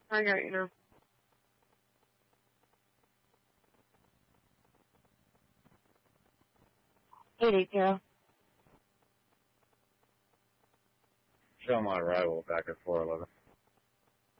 I got you now. $880. Show my arrival back at 411.